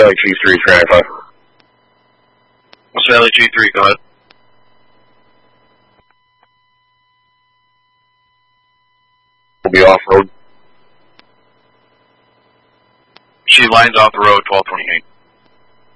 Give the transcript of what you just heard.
Australia G3, 395. Australia G3, go ahead. We'll be off-road. She lines off the road, 1228.